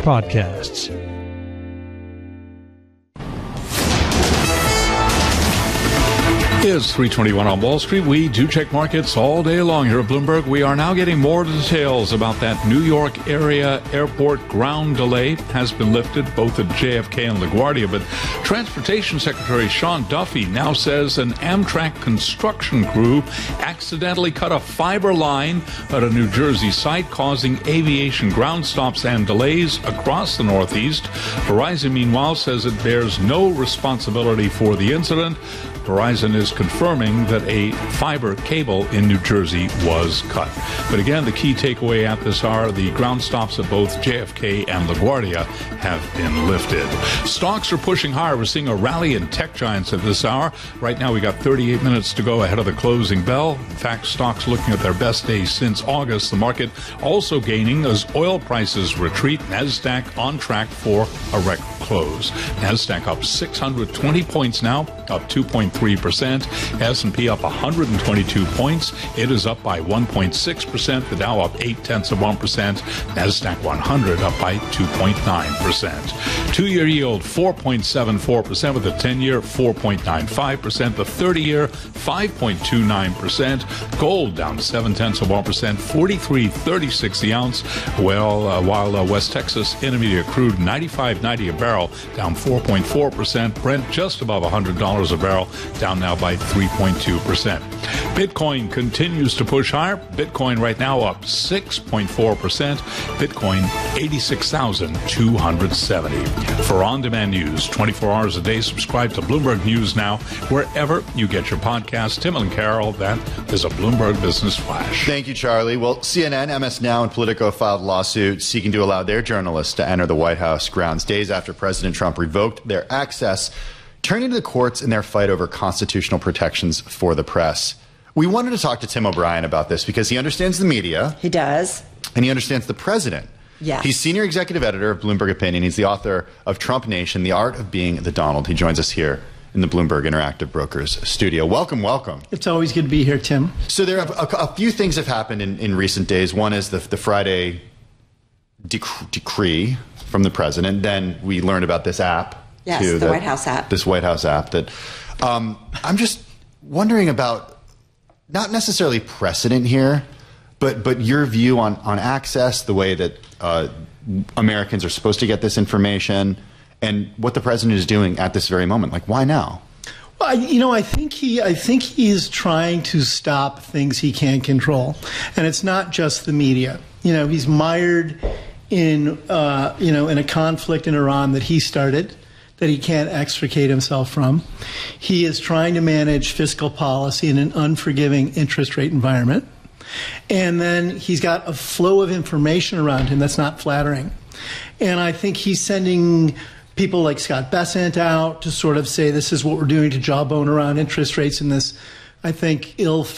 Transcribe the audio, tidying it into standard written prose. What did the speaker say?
podcasts. It's 3:21 on Wall Street. We do check markets all day long here at Bloomberg. We are now getting more details about that New York area airport ground delay has been lifted both at JFK and LaGuardia. But Transportation Secretary Sean Duffy now says an Amtrak construction crew accidentally cut a fiber line at a New Jersey site, causing aviation ground stops and delays across the Northeast. Verizon, meanwhile, says it bears no responsibility for the incident. Verizon is confirming that a fiber cable in New Jersey was cut. But again, the key takeaway at this hour, the ground stops at both JFK and LaGuardia have been lifted. Stocks are pushing higher. We're seeing a rally in tech giants at this hour. Right now, we got 38 minutes to go ahead of the closing bell. In fact, stocks looking at their best days since August. The market also gaining as oil prices retreat. NASDAQ on track for a record close. NASDAQ up 620 points now, up 2.3%. S&P up 122 points. It is up by 1.6%. The Dow up 0.8%. NASDAQ 100 up by 2.9%. Two-year yield 4.74%, with the 10-year 4.95%. The 30-year 5.29%. Gold down 0.7%, 43.36 the ounce. While West Texas Intermediate crude 95.90 a barrel, down 4.4%. Brent just above $100 a barrel, down now by 3.2%. Bitcoin continues to push higher. Bitcoin right now up 6.4%. Bitcoin 86,270. For on-demand news 24 hours a day, subscribe to Bloomberg News Now wherever you get your podcasts. Tim and Carol, that is a Bloomberg Business Flash. Thank you, Charlie. Well, CNN, MS Now, and Politico filed lawsuits seeking to allow their journalists to enter the White House grounds days after President Trump revoked their access, turning to the courts in their fight over constitutional protections for the press. We wanted to talk to Tim O'Brien about this because he understands the media. He does. And he understands the president. Yes. He's senior executive editor of Bloomberg Opinion. He's the author of Trump Nation, The Art of Being the Donald. He joins us here in the Bloomberg Interactive Brokers studio. Welcome, welcome. It's always good to be here, Tim. So there are a few things have happened in recent days. One is the Friday decree from the president. Then we learned about this app. Yes, the White House app. This White House app that I'm just wondering about, not necessarily precedent here, but your view on access, the way that Americans are supposed to get this information, and what the president is doing at this very moment. Like, why now? Well, I think he's trying to stop things he can't control, and it's not just the media. He's mired in a conflict in Iran that he started, that he can't extricate himself from. He is trying to manage fiscal policy in an unforgiving interest rate environment. And then he's got a flow of information around him that's not flattering. And I think he's sending people like Scott Bessent out to sort of say, this is what we're doing to jawbone around interest rates in this, I think,